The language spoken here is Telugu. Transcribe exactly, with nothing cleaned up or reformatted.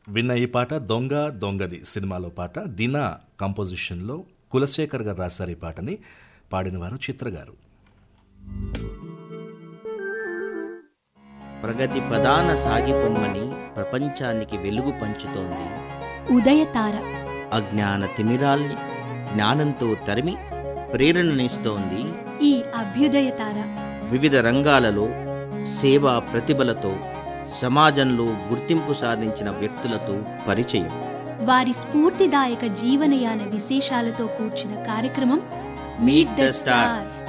విన్న ఈ పాట దొంగ దొంగది సినిమాలో పాట. దినా కంపోజిషన్లో కులశేఖర్ గారు రాశారు ఈ పాటని. పాడినవారు చిత్ర గారు. ప్రగతి ప్రధాన సాగిపొమ్మని ప్రపంచానికి వెలుగు పంచుతోంది ఉదయతార. అజ్ఞాన తిమిరాల్ని జ్ఞానంతో తరిమి ప్రేరణనిస్తోంది ఈ అభ్యుదయతార. వివిధ రంగాలలో సేవా ప్రతిభలతో సమాజంలో గుర్తింపు సాధించిన వ్యక్తులతో పరిచయం, వారి స్ఫూర్తిదాయక జీవనయాన విశేషాలతో కూర్చిన కార్యక్రమం మీట్ ద స్టార్.